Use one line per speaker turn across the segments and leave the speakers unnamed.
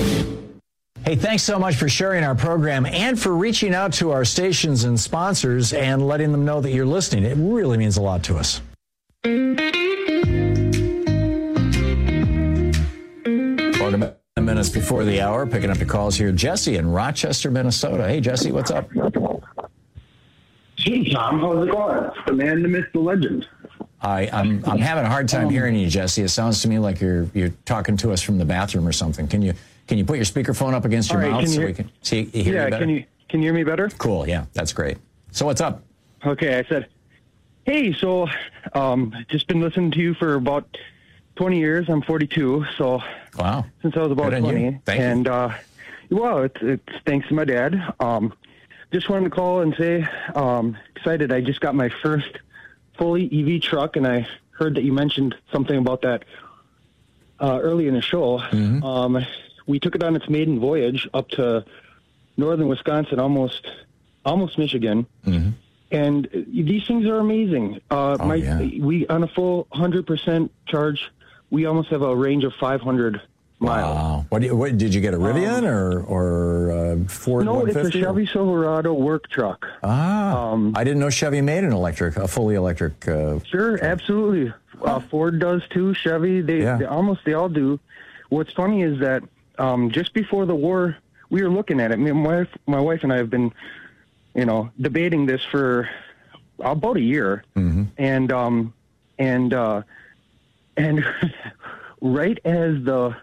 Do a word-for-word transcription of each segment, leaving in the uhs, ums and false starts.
Hey, thanks so much for sharing our program and for reaching out to our stations and sponsors and letting them know that you're listening. It really means a lot to us. forty minutes before the hour, picking up the calls here. Jesse in Rochester, Minnesota. Hey, Jesse, what's up?
Hey, Tom, how's it going? The man, the myth, the legend.
I, I'm I'm having a hard time hearing you, Jesse. It sounds to me like you're you're talking to us from the bathroom or something. Can you Can you put your speakerphone up against your
All right,
mouth
so
hear,
we can
see hear
yeah,
you better?
can you can you hear me better?
Cool, yeah, that's great. So what's up?
Okay, I said, hey, so um, just been listening to you for about twenty years. I'm forty-two, so
wow,
since I was about
Good on
twenty,
you. Thank
and
you.
uh, well, it's it's thanks to my dad. Um, just wanted to call and say, um, excited. I just got my first fully E V truck, and I heard that you mentioned something about that uh, early in the show.
Mm-hmm.
Um, we took it on its maiden voyage up to northern Wisconsin, almost almost Michigan.
Mm-hmm.
And these things are amazing. Uh,
Oh,
my,
yeah.
We on a full one hundred percent charge, we almost have a range of five hundred miles.
Wow. What, do you, what did you get, a Rivian um, or or uh, Ford
No,
one
it's
fifty?
a Chevy Silverado work truck.
Ah,
Um,
I didn't know Chevy made an electric, a fully electric. Uh,
Sure, absolutely. Uh, Ford does too. Chevy, they,
Yeah.
they almost they all do. What's funny is that um, just before the war, we were looking at it. Me, my wife, my wife and I have been, you know, debating this for about a year,
mm-hmm.
and um, and uh, and right as the,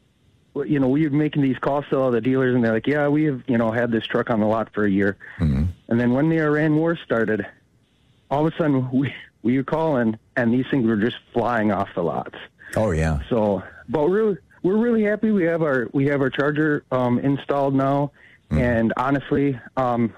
you know, we were making these calls to all the dealers, and they're like, yeah, we have, you know, had this truck on the lot for a year,
Mm-hmm.
and then when the Iran war started, all of a sudden we we were calling, and these things were just flying off the lots.
Oh yeah.
So, but we're we're really happy. We have our we have our charger um, installed now,
Mm-hmm.
and honestly, um,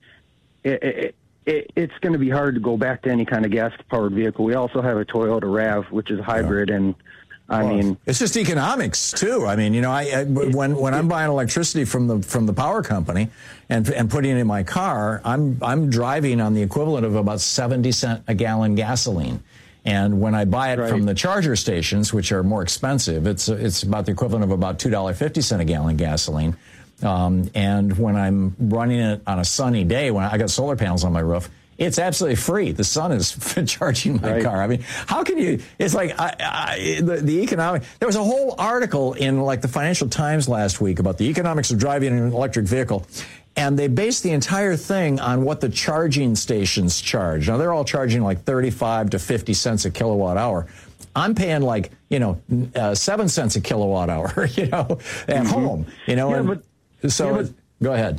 it, it, it it's going to be hard to go back to any kind of gas-powered vehicle. We also have a Toyota RAV, which is a hybrid, yeah. and I
Well,
mean,
it's just economics too. I mean, you know, I, I when when I'm buying electricity from the from the power company and and putting it in my car, I'm I'm driving on the equivalent of about seventy cent a gallon gasoline. And when I buy it
Right.
from the charger stations, which are more expensive, it's it's about the equivalent of about two dollars and fifty cents a gallon gasoline. Um, and when I'm running it on a sunny day, when I got solar panels on my roof, it's absolutely free. The sun is charging my
Right.
car. I mean, how can you? It's like I, I, the, the economic. There was a whole article in like the Financial Times last week about the economics of driving an electric vehicle, and they based the entire thing on what the charging stations charge. Now they're all charging like thirty-five to fifty cents a kilowatt hour. I'm paying like you know uh, seven cents a kilowatt hour. You know, at mm-hmm. home. You know,
yeah,
and
but,
so
yeah, but,
go ahead.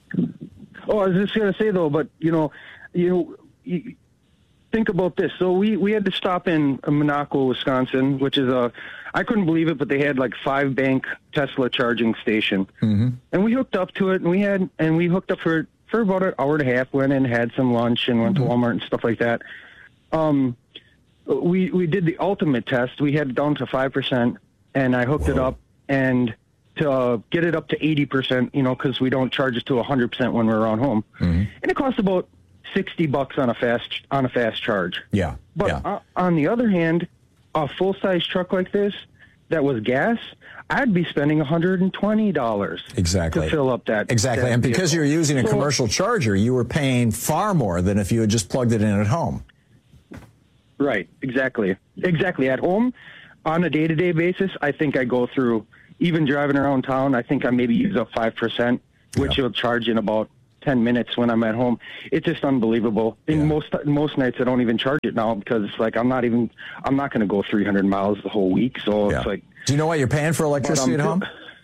Oh, I was just going to say though, but you know. You know, you think about this. So we, we had to stop in Monaco, Wisconsin, which is a, I couldn't believe it, but they had like five bank Tesla charging station. Mm-hmm. And we hooked up to it, and we had, and we hooked up for, for about an hour and a half, went and had some lunch and went mm-hmm. to Walmart and stuff like that. Um, we, we did the ultimate test. We had it down to five percent, and I hooked Whoa. it up, and to uh, get it up to eighty percent, you know, because we don't charge it to one hundred percent when we're around home. Mm-hmm. And it costs about sixty bucks on a fast on a fast charge.
Yeah.
But
yeah.
Uh, on the other hand, a full size truck like this that was gas, I'd be spending one hundred twenty dollars
exactly
to fill up that
exactly.
That
and because
vehicle.
you're using a
so,
commercial charger, you were paying far more than if you had just plugged it in at home.
Right. Exactly. Exactly. At home, on a day to day basis, I think I go through even driving around town. I think I maybe use up five percent, which
yeah.
will charge in about ten minutes when I'm at home. It's just unbelievable. In
yeah.
most most nights, I don't even charge it now because it's like I'm not even I'm not going to go three hundred miles the whole week. So
yeah.
it's like.
Do you know what you're paying for electricity
um,
at home?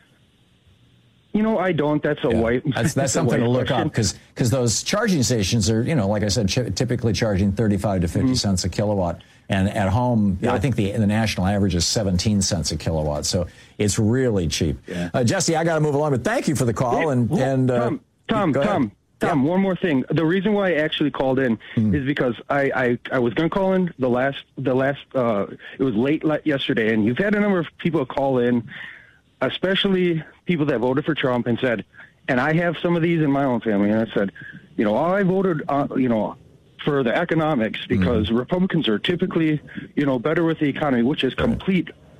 You know, I don't. That's a
yeah.
white.
That's, that's something to look question. up because because those charging stations are, you know, like I said, ch- typically charging thirty-five to fifty mm-hmm. cents a kilowatt. And at home, yeah. I think the the national average is seventeen cents a kilowatt. So it's really cheap. Yeah. Uh, Jesse, I got to move along, but thank you for the call.
Yeah.
And,
well,
and uh,
Tom, Tom, Tom, Tom, yeah. one more thing. The reason why I actually called in mm-hmm. is because I, I, I was going to call in the last, the last, uh, it was late yesterday, and you've had a number of people call in, especially people that voted for Trump and said, and I have some of these in my own family, and I said, you know, I voted, uh, you know, for the economics because mm-hmm. Republicans are typically, you know, better with the economy, which is complete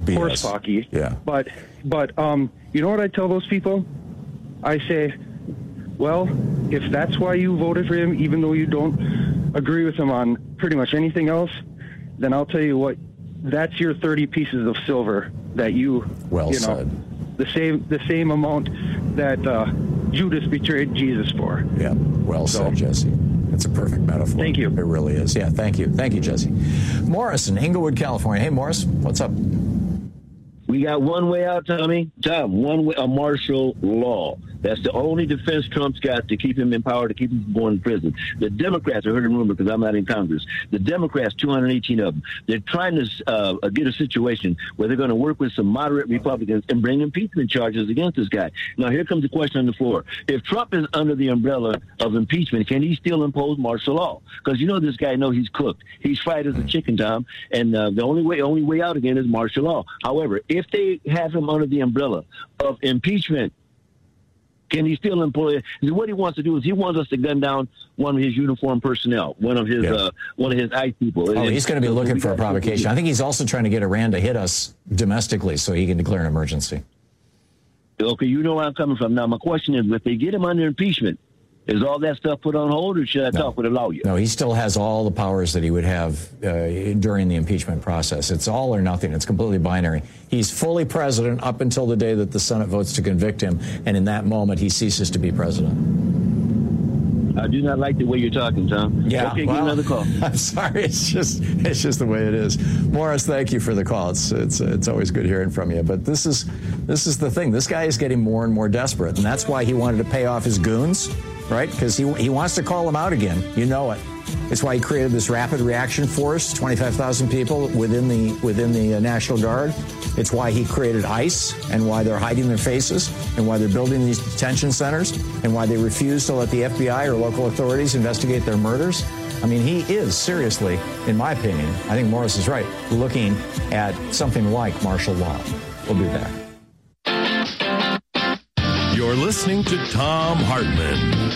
B S.
horse hockey.
Yeah.
But, but um, you know what I tell those people? I say, well, if that's why you voted for him, even though you don't agree with him on pretty much anything else, then I'll tell you what, that's your thirty pieces of silver that you,
well
you know,
said.
the same the same amount that uh, Judas betrayed Jesus for.
Yeah, well
So-
said, Jesse. It's a perfect metaphor.
Thank you.
It really is. Yeah, thank you. Thank you, Jesse. Morris in Inglewood, California. Hey, Morris, what's up?
We got one way out, Tommy. Tom, one way, a martial law. That's the only defense Trump's got to keep him in power, to keep him from going to prison. The Democrats, I heard a rumor because I'm not in Congress, the Democrats, two hundred eighteen of them, they're trying to uh, get a situation where they're going to work with some moderate Republicans and bring impeachment charges against this guy. Now, here comes the question on the floor. If Trump is under the umbrella of impeachment, can he still impose martial law? Because you know this guy knows he's cooked. He's fried as a chicken, Tom, and uh, the only way, only way out again is martial law. However, if they have him under the umbrella of impeachment, can he still employ? What he wants to do is he wants us to gun down one of his uniformed personnel, one of his
Yeah.
uh, one of his ICE people.
Oh,
And-
he's going to be
so
looking
we
for a
got-
provocation. I think he's also trying to get Iran to hit us domestically so he can declare an emergency.
Okay, you know where I'm coming from. Now, my question is, if they get him under impeachment, is all that stuff put on hold, or should I
No.
talk with a lawyer?
No, he still has all the powers that he would have uh, during the impeachment process. It's all or nothing. It's completely binary. He's fully president up until the day that the Senate votes to convict him, and in that moment, he ceases to be president.
I do not like the way you're talking, Tom.
Yeah,
Okay,
well,
give another call.
I'm sorry. It's just it's just the way it is. Morris, thank you for the call. It's it's it's always good hearing from you. But this is this is the thing. This guy is getting more and more desperate, and that's why he wanted to pay off his goons. Right? Because he, he wants to call them out again. You know it. It's why he created this rapid reaction force, twenty-five thousand people within the within the uh, National Guard. It's why he created ICE and why they're hiding their faces and why they're building these detention centers and why they refuse to let the F B I or local authorities investigate their murders. I mean, he is seriously, in my opinion, I think Morris is right, looking at something like martial law. We'll be back.
You're listening to Thom Hartmann.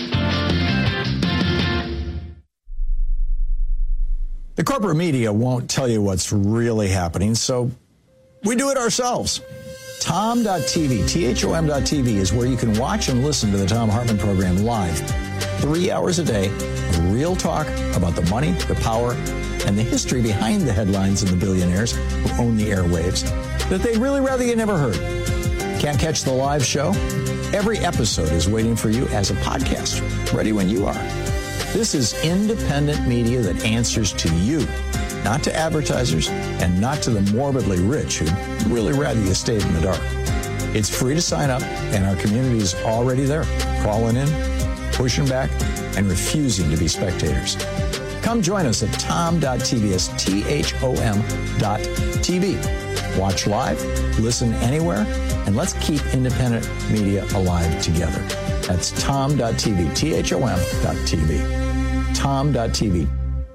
The corporate media won't tell you what's really happening, so we do it ourselves. Thom dot T V, T H O M dot T V is where you can watch and listen to the Thom Hartmann program live. Three hours a day of real talk about the money, the power, and the history behind the headlines and the billionaires who own the airwaves that they'd really rather you never heard. Can't catch the live show? Every episode is waiting for you as a podcast, ready when you are. This is independent media that answers to you, not to advertisers and not to the morbidly rich who'd really rather you stayed in the dark. It's free to sign up, and our community is already there, calling in, pushing back, and refusing to be spectators. Come join us at Thom dot T V, it's T H O M dot T V. Watch live, listen anywhere, and let's keep independent media alive together. That's Thom dot T V, T H O M dot T V. Thom dot T V.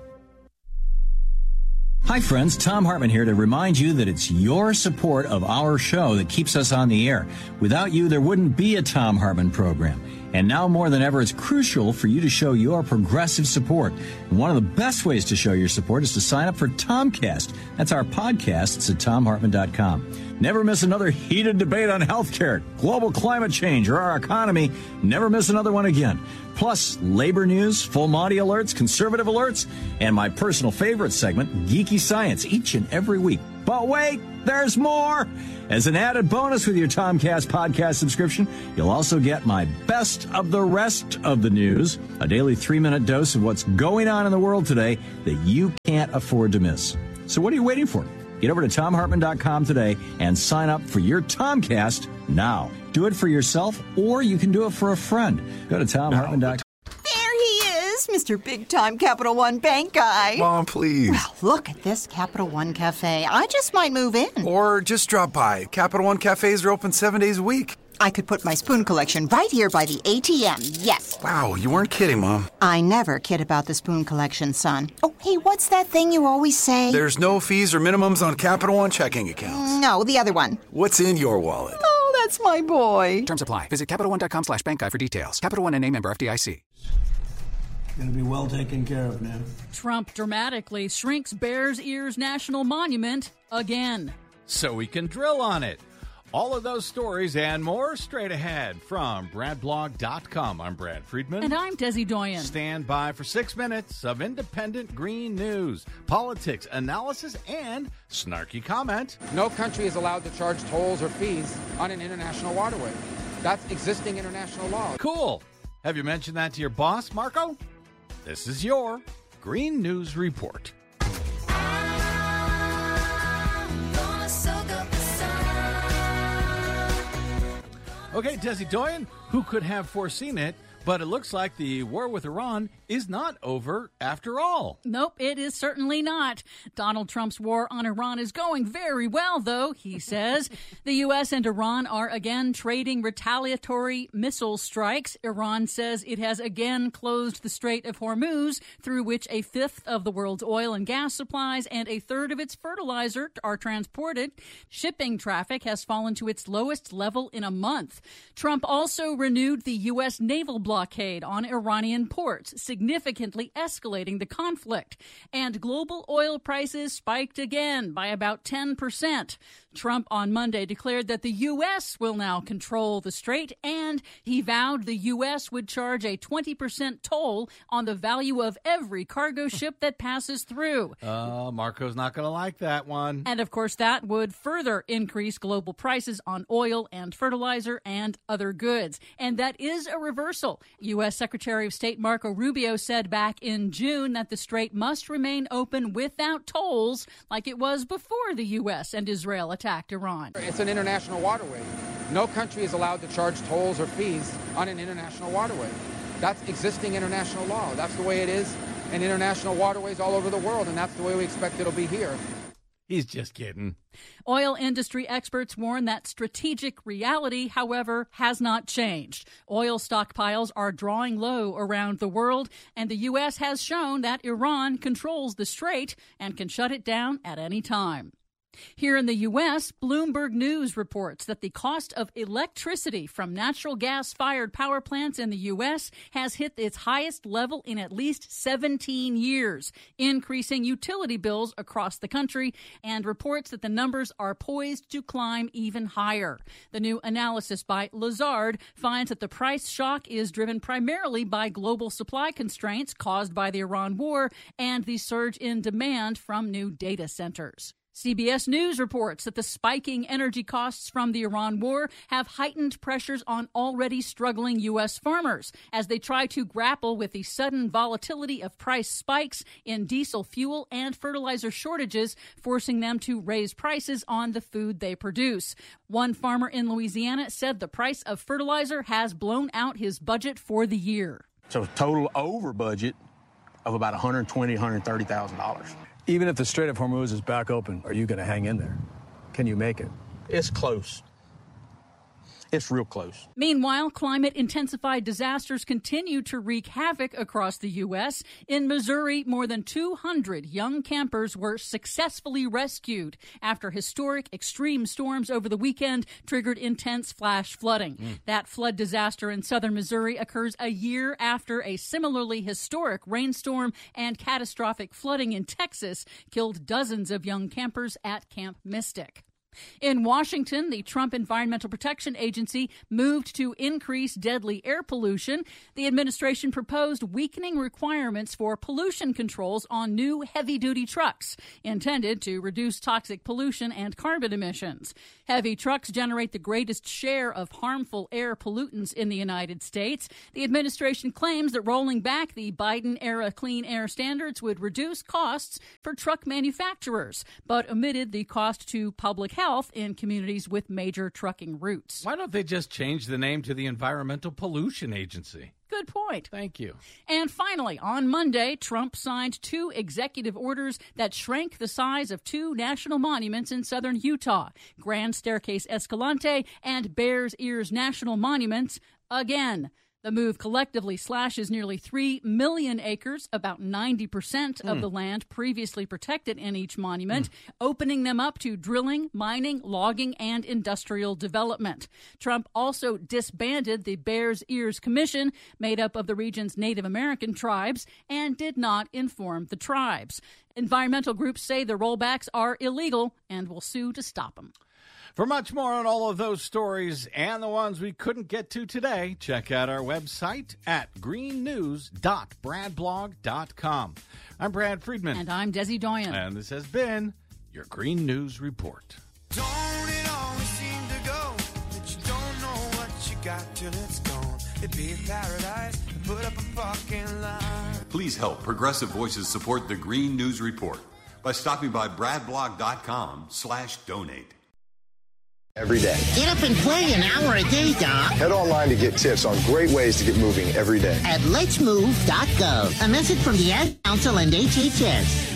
Hi, friends. Thom Hartmann here to remind you that it's your support of our show that keeps us on the air. Without you, there wouldn't be a Thom Hartmann program. And now more than ever, it's crucial for you to show your progressive support. And one of the best ways to show your support is to sign up for Tomcast. That's our podcast. It's at Thom Hartmann dot com. Never miss another heated debate on healthcare, global climate change, or our economy. Never miss another one again. Plus, labor news, full Monty alerts, conservative alerts, and my personal favorite segment, Geeky Science, each and every week. But wait, there's more! As an added bonus with your Tomcast podcast subscription, you'll also get my best of the rest of the news, a daily three-minute dose of what's going on in the world today that you can't afford to miss. So what are you waiting for? Get over to Thom Hartmann dot com today and sign up for your Tomcast now. Do it for yourself, or you can do it for a friend. Go to Thom Hartmann dot com.
There he is, Mister Big Time Capital One Bank guy.
Mom, please.
Well, look at this Capital One Cafe. I just might move in.
Or just drop by. Capital One cafes are open seven days a week.
I could put my spoon collection right here by the A T M, yes.
Wow, you weren't kidding, Mom.
I never kid about the spoon collection, son. Oh, hey, what's that thing you always say?
There's no fees or minimums on Capital One checking accounts.
No, the other one.
What's in your wallet?
Oh, that's my boy.
Terms apply. Visit Capital One dot com slash bank guide for details. Capital One N A member F D I C.
Going to be well taken care of now.
Trump dramatically shrinks Bears Ears National Monument again. so we can drill on it. All of those stories and more straight ahead from brad blog dot com. I'm Brad Friedman.
And I'm Desi Doyen.
Stand by for six minutes of independent green news, politics, analysis, and snarky comment.
No country is allowed to charge tolls or fees on an international waterway. That's existing international law.
Cool. Have you mentioned that to your boss, Marco? This is your Green News Report. Okay, Desi Doyen, who could have foreseen it? But it looks like the war with Iran is not over after all.
Nope, it is certainly not. Donald Trump's war on Iran is going very well, though, he says. The U S and Iran are again trading retaliatory missile strikes. Iran says it has again closed the Strait of Hormuz, through which a fifth of the world's oil and gas supplies and a third of its fertilizer are transported. Shipping traffic has fallen to its lowest level in a month. Trump also renewed the U S naval blockade blockade on Iranian ports, significantly escalating the conflict. And global oil prices spiked again by about ten percent. Trump on Monday declared that the U S will now control the strait, and he vowed the U S would charge a twenty percent toll on the value of every cargo ship that passes through.
Uh, Marco's not going to like that one.
And, of course, that would further increase global prices on oil and fertilizer and other goods. And that is a reversal. U S. Secretary of State Marco Rubio said back in June that the strait must remain open without tolls like it was before the U S and Israel attacked Iran.
It's an international waterway. No country is allowed to charge tolls or fees on an international waterway. That's existing international law. That's the way it is in international waterways all over the world, and that's the way we expect it'll be here.
He's just kidding.
Oil industry experts warn that strategic reality, however, has not changed. Oil stockpiles are drawing low around the world, and the U S has shown that Iran controls the strait and can shut it down at any time. Here in the U S, Bloomberg News reports that the cost of electricity from natural gas-fired power plants in the U S has hit its highest level in at least seventeen years, increasing utility bills across the country, and reports that the numbers are poised to climb even higher. The new analysis by Lazard finds that the price shock is driven primarily by global supply constraints caused by the Iran war and the surge in demand from new data centers. C B S News reports that the spiking energy costs from the Iran war have heightened pressures on already struggling U S farmers as they try to grapple with the sudden volatility of price spikes in diesel fuel and fertilizer shortages, forcing them to raise prices on the food they produce. One farmer in Louisiana said the price of fertilizer has blown out his budget for the year.
So total over budget of about one hundred twenty thousand dollars, one hundred thirty thousand dollars.
Even if the Strait of Hormuz is back open, are you going to hang in there? Can you make it?
It's close. It's real close.
Meanwhile, climate-intensified disasters continue to wreak havoc across the U S. In Missouri, more than two hundred young campers were successfully rescued after historic extreme storms over the weekend triggered intense flash flooding. Mm. That flood disaster in southern Missouri occurs a year after a similarly historic rainstorm and catastrophic flooding in Texas killed dozens of young campers at Camp Mystic. In Washington, the Trump Environmental Protection Agency moved to increase deadly air pollution. The administration proposed weakening requirements for pollution controls on new heavy-duty trucks, intended to reduce toxic pollution and carbon emissions. Heavy trucks generate the greatest share of harmful air pollutants in the United States. The administration claims that rolling back the Biden-era clean air standards would reduce costs for truck manufacturers, but omitted the cost to public health in communities with major trucking routes.
Why don't they just change the name to the Environmental Pollution Agency?
Good point.
Thank you.
And finally, on Monday, Trump signed two executive orders that shrank the size of two national monuments in southern Utah, Grand Staircase Escalante and Bears Ears National Monuments, again. The move collectively slashes nearly three million acres, about ninety percent of
Mm.
the land previously protected in each monument, mm. opening them up to drilling, mining, logging, and industrial development. Trump also disbanded the Bears Ears Commission, made up of the region's Native American tribes, and did not inform the tribes. Environmental groups say the rollbacks are illegal and will sue to stop them.
For much more on all of those stories and the ones we couldn't get to today, check out our website at green news dot brad blog dot com. I'm Brad Friedman.
And I'm Desi Doyen.
And this has been your Green News Report.
Don't it always seem to go that you don't know what you got till it's gone? It'd be a paradise to put up a fucking line.
Please help Progressive Voices support the Green News Report by stopping by bradblog dot com slash donate.
Every day.
Get up and play an hour a day, Doc.
Head online to get tips on great ways to get moving every day.
At lets move dot gov. A message from the Ad Council and H H S.